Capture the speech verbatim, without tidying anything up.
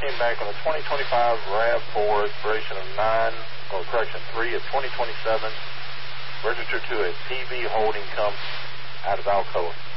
came back on a twenty twenty-five RAV four, expiration of nine, or correction, three of twenty twenty-seven, registered to a P V Holding Company out of Alcoa.